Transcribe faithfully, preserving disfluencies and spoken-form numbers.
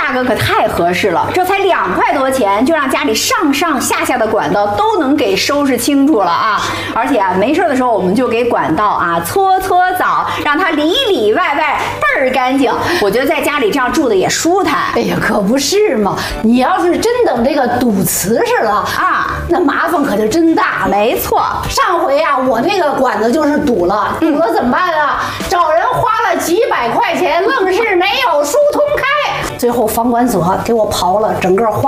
价格可太合适了，这才两块多钱，就让家里上上下下的管道都能给收拾清楚了啊！而且啊，没事的时候我们就给管道啊搓搓澡，让它里里外外倍儿干净。我觉得在家里这样住的也舒坦。 哎呀，可不是嘛！你要是真等这个堵瓷实了啊，那麻烦可就真大了。 没错， 上回啊，我那个管子就是堵了，堵了怎么办啊？找人花了几百块钱，愣是没有疏通开。最后房管所给我刨了，整个花